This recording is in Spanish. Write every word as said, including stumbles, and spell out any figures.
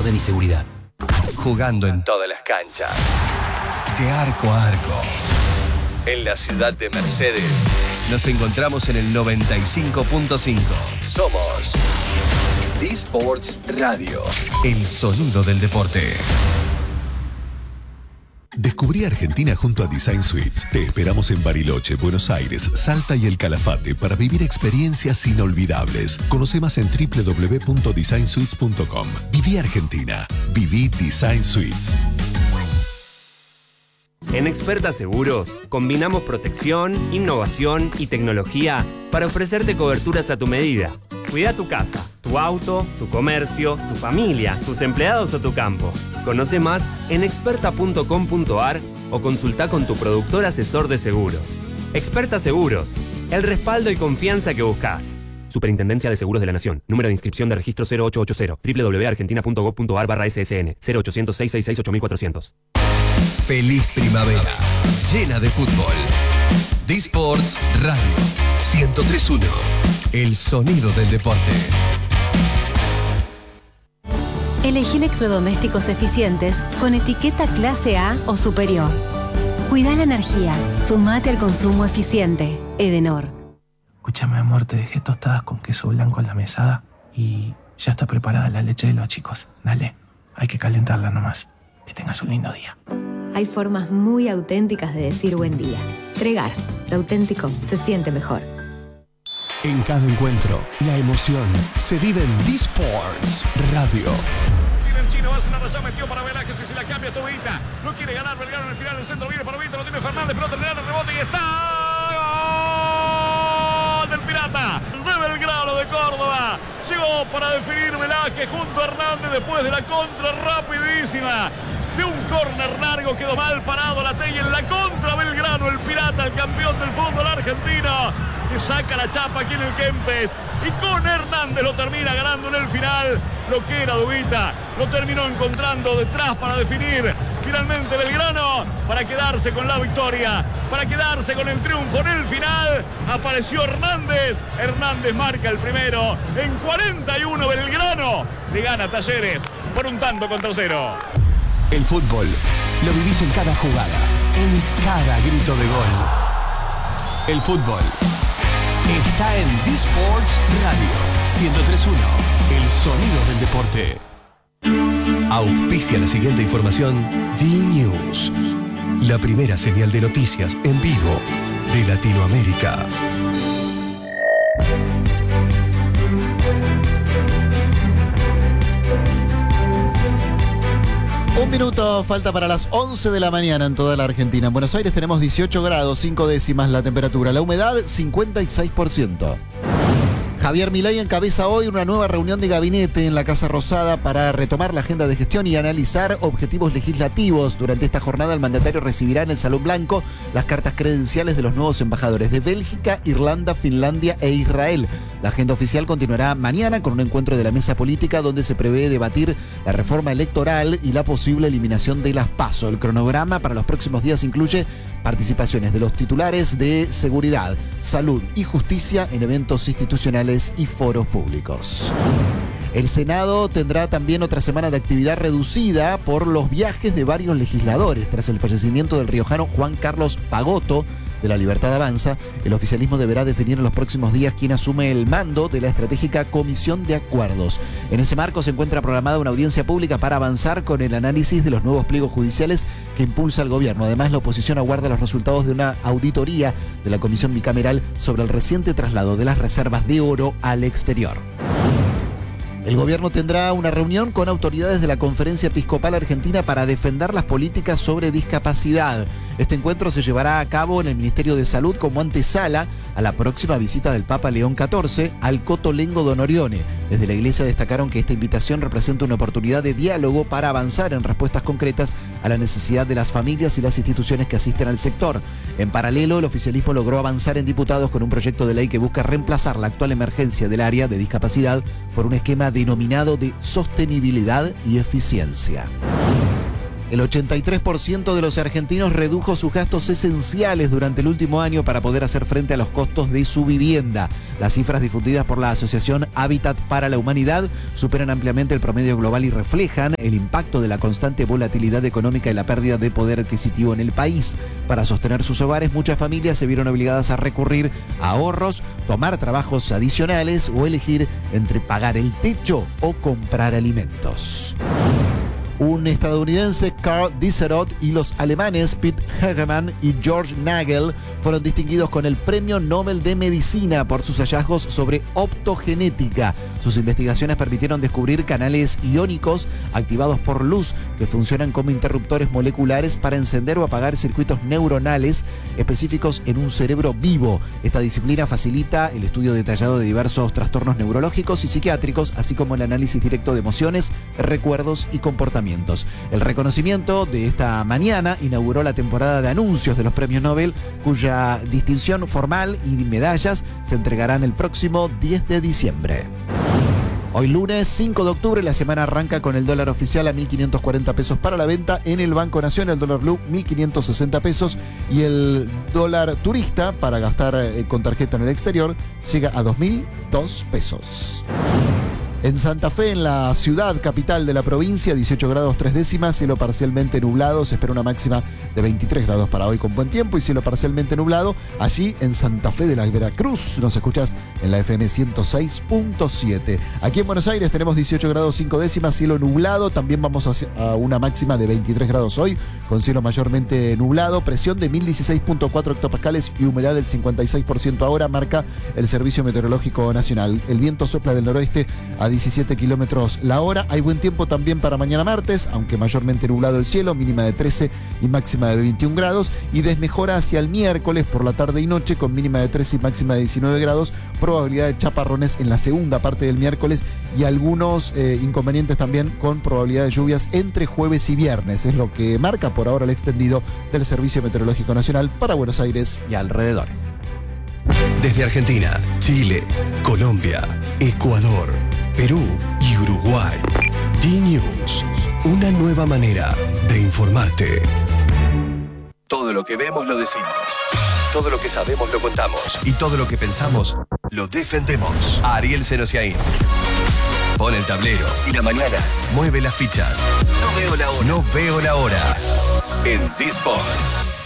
de mi seguridad. Jugando en todas las canchas. De arco a arco. En la ciudad de Mercedes, nos encontramos en el noventa y cinco punto cinco. Somos D-Sports Radio, el sonido del deporte. Descubrí Argentina junto a Design Suites. Te esperamos en Bariloche, Buenos Aires, Salta y El Calafate para vivir experiencias inolvidables. Conoce más en doble u doble u doble u punto design suites punto com. Viví Argentina. Viví Design Suites. En Experta Seguros, combinamos protección, innovación y tecnología para ofrecerte coberturas a tu medida. Cuida tu casa, tu auto, tu comercio, tu familia, tus empleados o tu campo. Conoce más en experta punto com punto a r o consulta con tu productor asesor de seguros. Experta Seguros, el respaldo y confianza que buscas. Superintendencia de Seguros de la Nación. Número de inscripción de registro cero ocho ocho cero. doble u doble u doble u punto argentina punto gob punto a r barra S S N. cero ochocientos, seiscientos sesenta y seis, ocho mil cuatrocientos. Feliz primavera, llena de fútbol. D-Sports Radio, ciento tres punto uno. El sonido del deporte. Elegí electrodomésticos eficientes con etiqueta clase A o superior. Cuida la energía. Sumate al consumo eficiente. Edenor. Escúchame, amor, te dejé tostadas con queso blanco en la mesada y ya está preparada la leche de los chicos. Dale, hay que calentarla nomás. Que tengas un lindo día. Hay formas muy auténticas de decir buen día. Tregar, lo auténtico se siente mejor. En cada encuentro, la emoción se vive en D-Sports Radio. Tiene el chino, va a hacer una raya, metió para Velázquez y se la cambia Tobita. No quiere ganar Belgrano en el final, el centro viene para Vito, lo tiene Fernández, pelota le da el rebote y está... ¡Gol del Pirata! De Belgrano de Córdoba. Llegó para definir Velázquez junto a Hernández después de la contra rapidísima. De un córner largo quedó mal parado la Tella en la contra Belgrano, el Pirata, el campeón del fútbol argentino, que saca la chapa aquí en el Kempes y con Hernández lo termina ganando en el final. Lo que era Dubita lo terminó encontrando detrás para definir finalmente Belgrano, para quedarse con la victoria, para quedarse con el triunfo en el final. Apareció Hernández, Hernández marca el primero en cuarenta y uno. Belgrano le gana a Talleres por un tanto contra cero. El fútbol lo vivís en cada jugada, en cada grito de gol. El fútbol está en D-Sports Radio ciento tres punto uno, el sonido del deporte. Auspicia la siguiente información D-News, la primera señal de noticias en vivo de Latinoamérica. Un minuto falta para las once de la mañana en toda la Argentina. En Buenos Aires tenemos dieciocho grados, cinco décimas la temperatura. La humedad, cincuenta y seis por ciento. Javier Milei encabeza hoy una nueva reunión de gabinete en la Casa Rosada para retomar la agenda de gestión y analizar objetivos legislativos. Durante esta jornada el mandatario recibirá en el Salón Blanco las cartas credenciales de los nuevos embajadores de Bélgica, Irlanda, Finlandia e Israel. La agenda oficial continuará mañana con un encuentro de la mesa política donde se prevé debatir la reforma electoral y la posible eliminación de las PASO. El cronograma para los próximos días incluye participaciones de los titulares de seguridad, salud y justicia en eventos institucionales y foros públicos. El Senado tendrá también otra semana de actividad reducida por los viajes de varios legisladores. Tras el fallecimiento del riojano Juan Carlos Pagotto, de La Libertad Avanza, el oficialismo deberá definir en los próximos días quién asume el mando de la estratégica Comisión de Acuerdos. En ese marco se encuentra programada una audiencia pública para avanzar con el análisis de los nuevos pliegos judiciales que impulsa el gobierno. Además, la oposición aguarda los resultados de una auditoría de la Comisión Bicameral sobre el reciente traslado de las reservas de oro al exterior. El gobierno tendrá una reunión con autoridades de la Conferencia Episcopal Argentina para defender las políticas sobre discapacidad. Este encuentro se llevará a cabo en el Ministerio de Salud como antesala a la próxima visita del Papa León catorce al Cotolengo Don Orione. Desde la Iglesia destacaron que esta invitación representa una oportunidad de diálogo para avanzar en respuestas concretas a la necesidad de las familias y las instituciones que asisten al sector. En paralelo, el oficialismo logró avanzar en diputados con un proyecto de ley que busca reemplazar la actual emergencia del área de discapacidad por un esquema denominado de sostenibilidad y eficiencia. El ochenta y tres por ciento de los argentinos redujo sus gastos esenciales durante el último año para poder hacer frente a los costos de su vivienda. Las cifras difundidas por la Asociación Hábitat para la Humanidad superan ampliamente el promedio global y reflejan el impacto de la constante volatilidad económica y la pérdida de poder adquisitivo en el país. Para sostener sus hogares, muchas familias se vieron obligadas a recurrir a ahorros, tomar trabajos adicionales o elegir entre pagar el techo o comprar alimentos. Un estadounidense, Carl Disserot, y los alemanes Pete Hegemann y George Nagel fueron distinguidos con el Premio Nobel de Medicina por sus hallazgos sobre optogenética. Sus investigaciones permitieron descubrir canales iónicos activados por luz que funcionan como interruptores moleculares para encender o apagar circuitos neuronales específicos en un cerebro vivo. Esta disciplina facilita el estudio detallado de diversos trastornos neurológicos y psiquiátricos, así como el análisis directo de emociones, recuerdos y comportamientos. El reconocimiento de esta mañana inauguró la temporada de anuncios de los premios Nobel, cuya distinción formal y medallas se entregarán el próximo diez de diciembre. Hoy lunes cinco de octubre, la semana arranca con el dólar oficial a mil quinientos cuarenta pesos para la venta en el Banco Nación, el dólar blue mil quinientos sesenta pesos y el dólar turista para gastar con tarjeta en el exterior llega a dos mil dos pesos. En Santa Fe, en la ciudad capital de la provincia, dieciocho grados tres décimas, cielo parcialmente nublado, se espera una máxima de veintitrés grados para hoy con buen tiempo y cielo parcialmente nublado. Allí en Santa Fe de la Veracruz, nos escuchás en la F M ciento seis punto siete. Aquí en Buenos Aires tenemos dieciocho grados cinco décimas, cielo nublado, también vamos a una máxima de veintitrés grados hoy, con cielo mayormente nublado, presión de mil dieciséis punto cuatro hectopascales y humedad del cincuenta y seis por ciento ahora, marca el Servicio Meteorológico Nacional. El viento sopla del noroeste a diecisiete kilómetros la hora. Hay buen tiempo también para mañana martes, aunque mayormente nublado el cielo, mínima de trece y máxima de veintiún grados, y desmejora hacia el miércoles por la tarde y noche con mínima de trece y máxima de diecinueve grados, probabilidad de chaparrones en la segunda parte del miércoles y algunos eh, inconvenientes también con probabilidad de lluvias entre jueves y viernes. Es lo que marca por ahora el extendido del Servicio Meteorológico Nacional para Buenos Aires y alrededores. Desde Argentina, Chile, Colombia, Ecuador, Perú y Uruguay. D-News, una nueva manera de informarte. Todo lo que vemos lo decimos. Todo lo que sabemos lo contamos. Y todo lo que pensamos lo defendemos. Ariel Senosiaín. Pone el tablero y la mañana mueve las fichas. No veo la hora. No veo la hora. En D-Sports.